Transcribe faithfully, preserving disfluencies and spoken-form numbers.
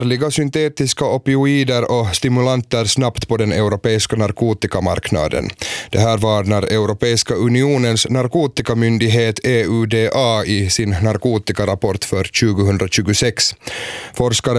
ligger syntetiska opioider och stimulanter snabbt på den europeiska narkotikamarknaden. Det här varnar Europeiska unionens narkotikamyndighet E U D A i sin narkotikarapport för tjugohundratjugosex. Forskare